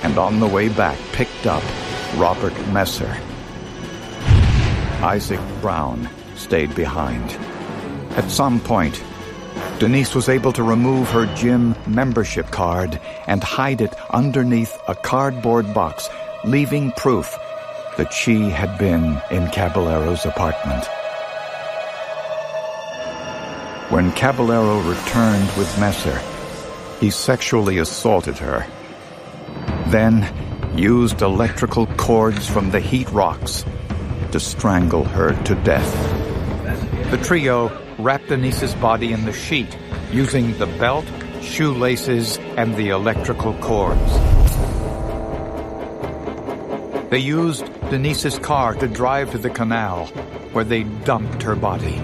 and on the way back picked up Robert Messer. Isaac Brown stayed behind. At some point, Denise was able to remove her gym membership card and hide it underneath a cardboard box, leaving proof that she had been in Caballero's apartment. When Caballero returned with Messer, he sexually assaulted her, then used electrical cords from the heat rocks to strangle her to death. The trio wrapped Denise's body in the sheet, using the belt, shoelaces, and the electrical cords. They used Denise's car to drive to the canal, where they dumped her body.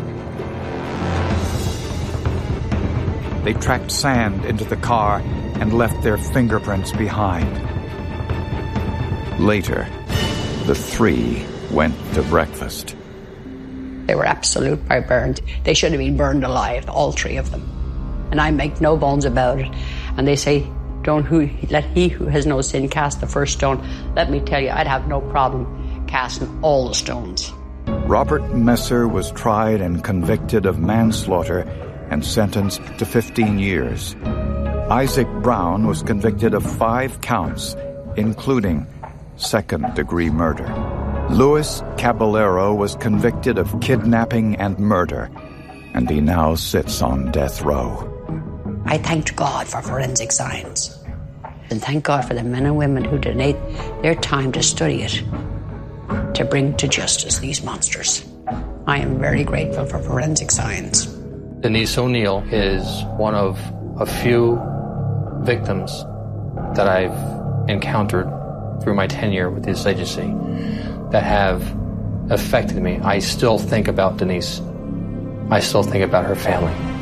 They tracked sand into the car and left their fingerprints behind. Later, the three went to breakfast. They were absolute barbarians. They should have been burned alive, all three of them. And I make no bones about it. And they say, let he who has no sin cast the first stone. Let me tell you, I'd have no problem casting all the stones. Robert Messer was tried and convicted of manslaughter and sentenced to 15 years. Isaac Brown was convicted of 5 counts, including second-degree murder. Luis Caballero was convicted of kidnapping and murder, and he now sits on death row. I thanked God for forensic science, and thank God for the men and women who donate their time to study it, to bring to justice these monsters. I am very grateful for forensic science. Denise O'Neil is one of a few victims that I've encountered through my tenure with this agency that have affected me. I still think about Denise. I still think about her family.